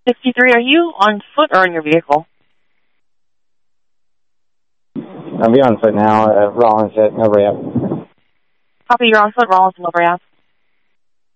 63, are you on foot or in your vehicle? I'll be on foot now. Rollins at no rep. Copy, you're on foot, Rollins, no rep.